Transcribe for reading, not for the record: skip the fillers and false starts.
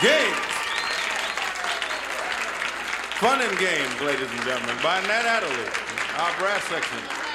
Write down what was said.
Games. Fun and Games, ladies and gentlemen, by Nat Adderley, our brass section.